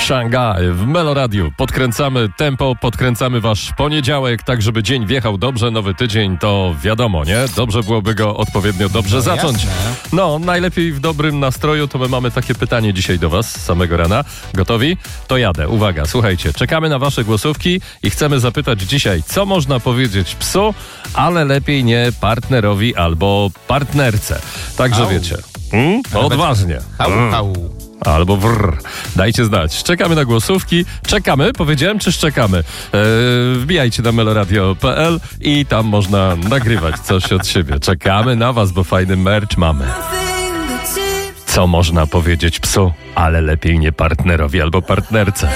Szangaj w Meloradiu. Podkręcamy tempo, podkręcamy wasz poniedziałek, tak żeby dzień wjechał dobrze, nowy tydzień to wiadomo, nie? Dobrze byłoby go odpowiednio dobrze zacząć. Jasne. No, najlepiej w dobrym nastroju, to my mamy takie pytanie dzisiaj do was z samego rana. Gotowi? To jadę. Uwaga, słuchajcie, czekamy na wasze głosówki i chcemy zapytać dzisiaj, co można powiedzieć psu, ale lepiej nie partnerowi albo partnerce. Także Au. wiecie. Odważnie. Au. Albo wrr. Dajcie znać. Czekamy na głosówki. Czekamy, powiedziałem, czy szczekamy? Wbijajcie na meloradio.pl i tam można nagrywać coś od siebie. Czekamy na was, bo fajny merch mamy. Co można powiedzieć psu, ale lepiej nie partnerowi albo partnerce?